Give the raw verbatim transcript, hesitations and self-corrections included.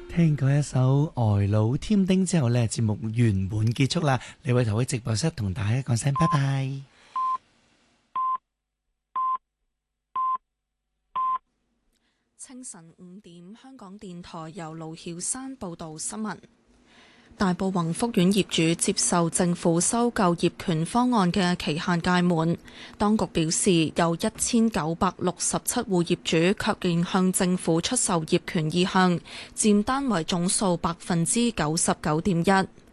聽過一首《呆佬添丁》之後呢，節目圓滿結束啦。李偉頭喺直播室同大家講聲拜拜。 清晨五點，香港電台由盧曉山報道新聞。大埔宏福苑業主接受政府收購業權方案嘅期限屆滿，當局表示有一千九百六十七戶業主確認向政府出售業權意向，佔單位總數百分之九十九點一。